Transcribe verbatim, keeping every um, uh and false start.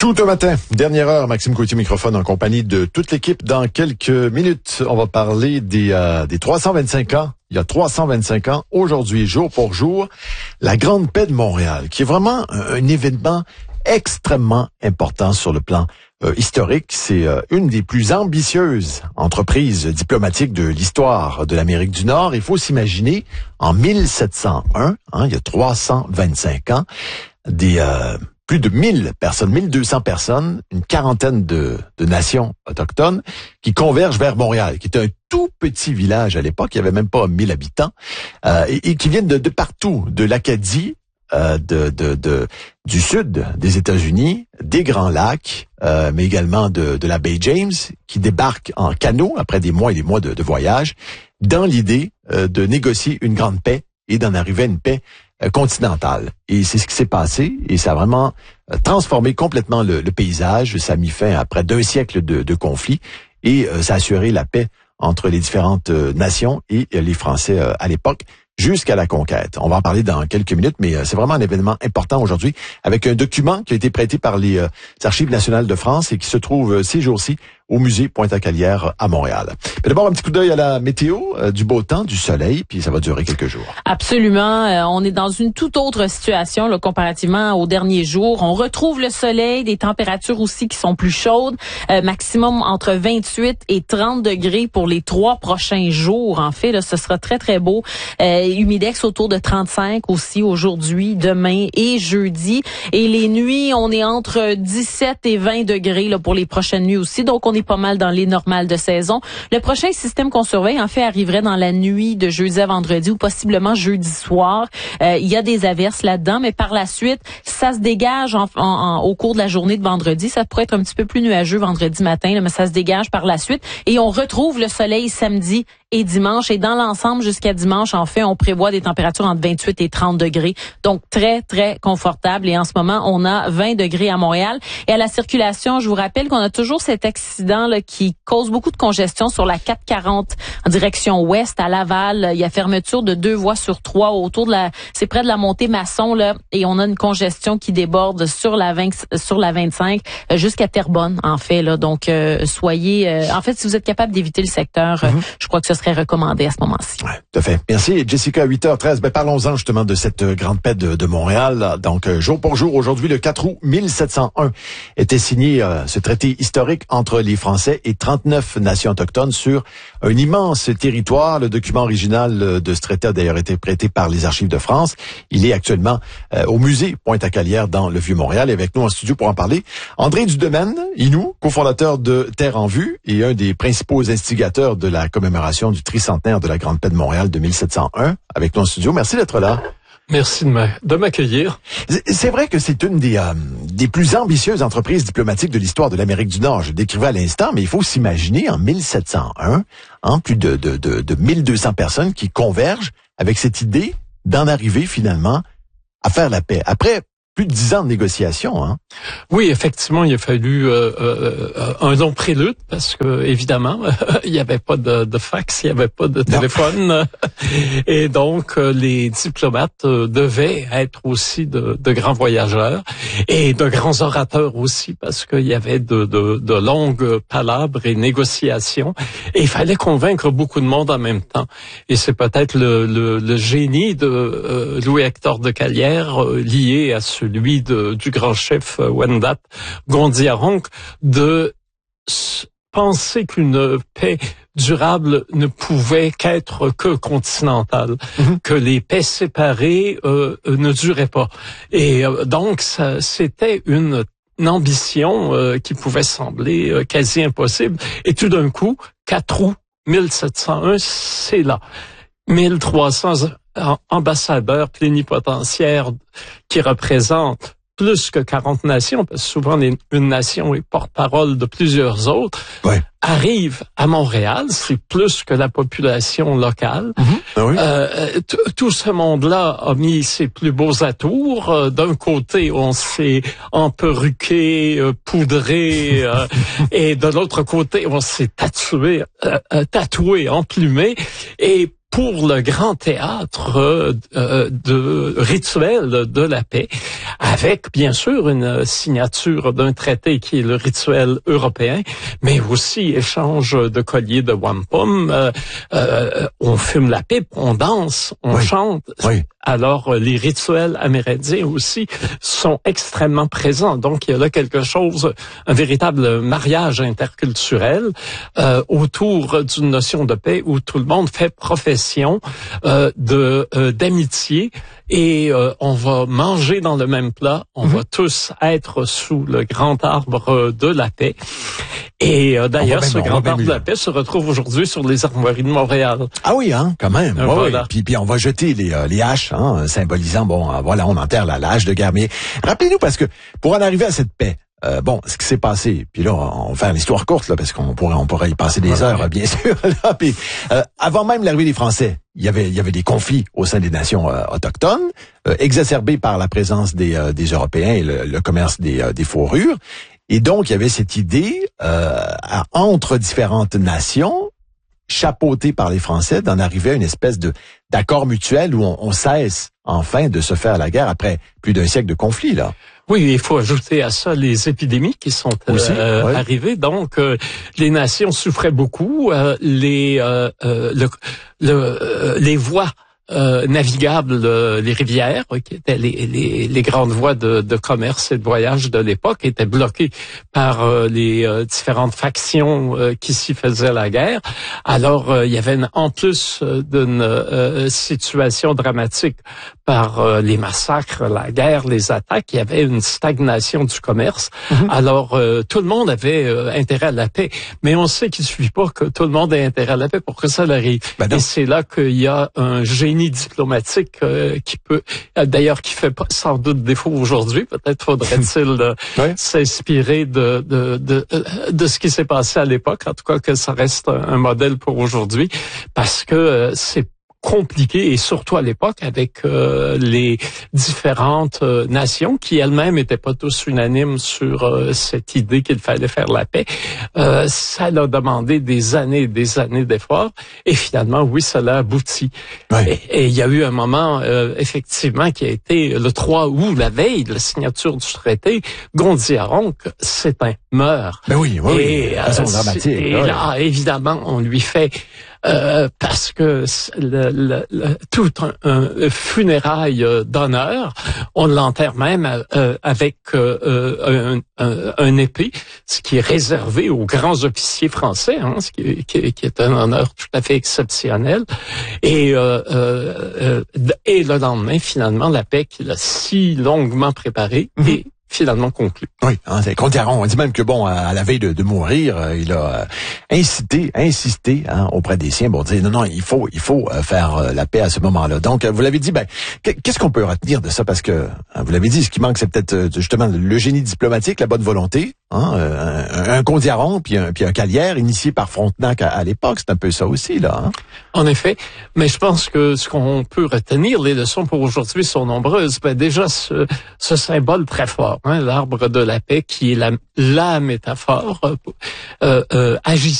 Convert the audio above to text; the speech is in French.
Tout un matin, dernière heure, Maxime Coutier microphone en compagnie de toute l'équipe. Dans quelques minutes, on va parler des, euh, des trois cent vingt-cinq ans. Il y a trois cent vingt-cinq ans, aujourd'hui, jour pour jour, la Grande Paix de Montréal, qui est vraiment un, un événement extrêmement important sur le plan euh, historique. C'est euh, une des plus ambitieuses entreprises diplomatiques de l'histoire de l'Amérique du Nord. Il faut s'imaginer, en mille sept cent un, hein, il y a trois cent vingt-cinq ans, des... Euh, plus de mille personnes, mille deux cents personnes, une quarantaine de, de nations autochtones qui convergent vers Montréal, qui était un tout petit village à l'époque, il n'y avait même pas mille habitants, euh, et, et qui viennent de, de partout, de l'Acadie, euh, de, de, de, du sud des États-Unis, des Grands Lacs, euh, mais également de, de la baie James, qui débarquent en canot après des mois et des mois de, de voyage, dans l'idée euh, de négocier une grande paix et d'en arriver à une paix continentale. Et c'est ce qui s'est passé, et ça a vraiment transformé complètement le, le paysage. Ça a mis fin à près d'un siècle de, de conflits, et euh, ça a assuré la paix entre les différentes euh, nations et euh, les Français euh, à l'époque, jusqu'à la conquête. On va en parler dans quelques minutes, mais euh, c'est vraiment un événement important aujourd'hui, avec un document qui a été prêté par les euh, Archives nationales de France et qui se trouve euh, ces jours-ci au musée Pointe-à-Calière à Montréal. Mais d'abord, un petit coup d'œil à la météo, euh, du beau temps, du soleil, puis ça va durer quelques jours. Absolument. Euh, on est dans une toute autre situation là, comparativement aux derniers jours. On retrouve le soleil, des températures aussi qui sont plus chaudes, euh, maximum entre vingt-huit et trente degrés pour les trois prochains jours. En fait, là, ce sera très, très beau. Euh, humidex autour de trente-cinq aussi aujourd'hui, demain et jeudi. Et les nuits, on est entre dix-sept et vingt degrés là, pour les prochaines nuits aussi. Donc, on est pas mal dans les normales de saison. Le prochain système qu'on surveille, en fait, arriverait dans la nuit de jeudi à vendredi ou possiblement jeudi soir. Euh, il y a des averses là-dedans, mais par la suite, ça se dégage en, en, en, au cours de la journée de vendredi. Ça pourrait être un petit peu plus nuageux vendredi matin, là, mais ça se dégage par la suite. Et on retrouve le soleil samedi et dimanche. Et dans l'ensemble, jusqu'à dimanche, en fait, on prévoit des températures entre vingt-huit et trente degrés. Donc, très, très confortable. Et en ce moment, on a vingt degrés à Montréal. Et à la circulation, je vous rappelle qu'on a toujours cet accident là, qui cause beaucoup de congestion sur la quatre quarante en direction ouest à Laval. Il y a fermeture de deux voies sur trois autour de la... C'est près de la montée Masson, là. Et on a une congestion qui déborde sur la vingt, sur la vingt-cinq jusqu'à Terrebonne, en fait. Là. Donc, euh, soyez... Euh, en fait, si vous êtes capable d'éviter le secteur, mm-hmm. euh, je crois que ce serait recommandé à ce moment-ci. Ouais, tout à fait. Merci, Jessica. huit heures treize. Ben, parlons-en justement de cette grande paix de, de Montréal. Donc, euh, jour pour jour, aujourd'hui, le quatre août mille sept cent un, était signé euh, ce traité historique entre les Français et trente-neuf nations autochtones sur un immense territoire. Le document original de ce traité a d'ailleurs été prêté par les Archives de France. Il est actuellement euh, au musée Pointe-à-Calière dans le Vieux-Montréal. Et avec nous en studio pour en parler, André Dudemaine, Inou, cofondateur de Terre en Vue et un des principaux instigateurs de la commémoration du tricentenaire de la Grande Paix de Montréal de mille sept cent un. Avec nous en studio. Merci d'être là. Merci de m'accueillir. C'est vrai que c'est une des, euh, des plus ambitieuses entreprises diplomatiques de l'histoire de l'Amérique du Nord. Je le décrivais à l'instant, mais il faut s'imaginer en mille sept cent un, hein, plus de, de, de, de mille deux cents personnes qui convergent avec cette idée d'en arriver finalement à faire la paix. Après plus de dix ans de négociations, hein? Oui, effectivement, il a fallu euh, euh, un long prélude parce que évidemment, il n'y avait pas de, de fax, il n'y avait pas de téléphone, et donc euh, les diplomates euh, devaient être aussi de, de grands voyageurs et de grands orateurs aussi parce qu'il y avait de, de, de longues palabres et négociations et il fallait convaincre beaucoup de monde en même temps. Et c'est peut-être le, le, le génie de euh, Louis-Hector de Calière euh, lié à ce celui de, du grand chef Wendat Gondiaronc, de penser qu'une paix durable ne pouvait qu'être que continentale, mm-hmm. que les paix séparées euh, ne duraient pas. Et euh, donc, ça, c'était une, une ambition euh, qui pouvait sembler euh, quasi impossible. Et tout d'un coup, quatre août mille sept cent un, c'est là. mille trois cents ambassadeurs plénipotentiaires qui représentent plus que quarante nations, parce que souvent une nation est porte-parole de plusieurs autres, ouais. arrivent à Montréal, c'est plus que la population locale. Mm-hmm. Ah oui. euh, tout ce monde-là a mis ses plus beaux atours. D'un côté, on s'est emperruqué, euh, poudré, euh, et de l'autre côté, on s'est tatoué, euh, tatoué, emplumé, et pour le grand théâtre euh, de rituel de la paix, avec bien sûr une signature d'un traité qui est le rituel européen, mais aussi échange de colliers de wampum. Euh, euh, on fume la pipe, on danse, on oui. chante. Oui. Alors, les rituels amérindiens aussi sont extrêmement présents. Donc, il y a là quelque chose, un véritable mariage interculturel euh, autour d'une notion de paix où tout le monde fait profession euh, de euh, d'amitié et euh, on va manger dans le même plat, on mm-hmm. va tous être sous le grand arbre de la paix. Et euh, d'ailleurs, ce grand arbre de la paix se retrouve aujourd'hui sur les armoiries de Montréal. Ah oui, hein, quand même. Euh, ouais, voilà. oui. Puis, puis on va jeter les, euh, les haches, hein, symbolisant, bon, euh, voilà, on enterre la, la hache de guerre. Mais rappelez-nous, parce que pour en arriver à cette paix, euh, bon, ce qui s'est passé, puis là, on va faire l'histoire courte, là, parce qu'on pourrait, on pourrait y passer des heures, bien sûr. Là, puis, euh, avant même l'arrivée des Français, il y avait, il y avait des conflits au sein des nations euh, autochtones, euh, exacerbés par la présence des, euh, des Européens et le, le commerce des, euh, des fourrures. Et donc, il y avait cette idée, euh, à, entre différentes nations, chapeautée par les Français, d'en arriver à une espèce de d'accord mutuel où on, on cesse enfin de se faire la guerre après plus d'un siècle de conflit, là. Oui, il faut ajouter à ça les épidémies qui sont euh, oui. arrivées. Donc, euh, les nations souffraient beaucoup. Euh, les euh, euh, le, le, euh, les voies Euh, navigables, euh, les rivières, qui étaient les, les, les grandes voies de, de commerce et de voyage de l'époque, étaient bloquées par euh, les euh, différentes factions euh, qui s'y faisaient la guerre. Alors, euh, il y avait une, en plus euh, d'une euh, situation dramatique par euh, les massacres, la guerre, les attaques, il y avait une stagnation du commerce. Mm-hmm. Alors, euh, tout le monde avait euh, intérêt à la paix, mais on sait qu'il ne suffit pas que tout le monde ait intérêt à la paix pour que ça arrive. Ben et c'est là qu'il y a un génie diplomatique euh, qui peut, euh, d'ailleurs, qui fait pas sans doute défaut aujourd'hui. Peut-être faudrait-il euh, ouais. s'inspirer de de, de de ce qui s'est passé à l'époque. En tout cas, que ça reste un, un modèle pour aujourd'hui, parce que euh, c'est compliqué, et surtout à l'époque avec euh, les différentes euh, nations qui elles-mêmes n'étaient pas tous unanimes sur euh, cette idée qu'il fallait faire la paix. Euh, ça a demandé des années et des années d'efforts, et finalement, oui, ça l'a abouti. Ouais. Et il y a eu un moment, euh, effectivement, qui a été le trois août, la veille de la signature du traité, Gondiaronc s'éteint, meurt. Ben oui, oui, et, oui. Façon euh, dramatique. Et ouais. là, évidemment, on lui fait Euh, parce que le, le, le, tout un, un funérail d'honneur, on l'enterre même euh, avec euh, un, un, un épée, ce qui est réservé aux grands officiers français, hein, ce qui, qui, qui est un honneur tout à fait exceptionnel. Et, euh, euh, et le lendemain, finalement, la paix qu'il a si longuement préparée mm-hmm. est finalement conclu. Oui, hein, c'est Gondiaronc. On dit même que bon, à la veille de, de mourir, euh, il a euh, incité, insisté hein, auprès des siens, bon, dire non, non, il faut, il faut euh, faire euh, la paix à ce moment-là. Donc, euh, vous l'avez dit, ben, qu'est-ce qu'on peut retenir de ça? Parce que hein, vous l'avez dit, ce qui manque, c'est peut-être euh, justement le génie diplomatique, la bonne volonté. Hein, euh, un, un Gondiaronc puis un, puis un Calière initié par Frontenac à, à l'époque, c'est un peu ça aussi là. Hein? En effet, mais je pense que ce qu'on peut retenir, les leçons pour aujourd'hui sont nombreuses. Ben déjà, ce, ce symbole très fort. Hein, l'arbre de la paix qui est la, la métaphore euh, euh, agissant